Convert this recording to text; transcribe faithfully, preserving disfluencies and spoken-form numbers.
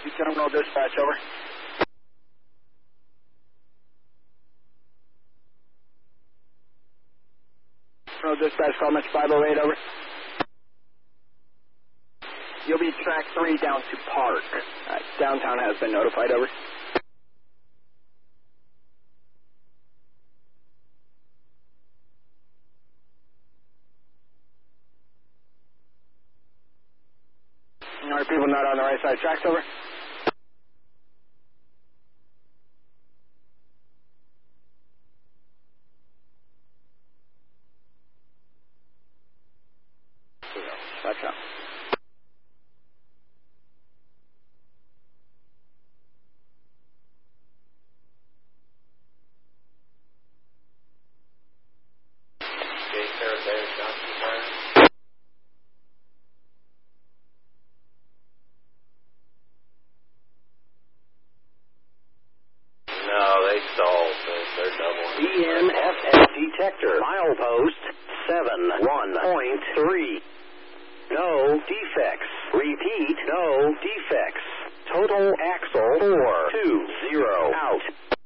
Terminal dispatch, over. Terminal dispatch, call Metro five oh eight, over. You'll be track three down to Park. Uh, downtown has been notified, over. Are people not on the right side tracks, over? That's up. No, they stalled. They're doubling. E N F S detector. Milepost seven one point three. No defects. Repeat, no defects. Total axle four two zero out.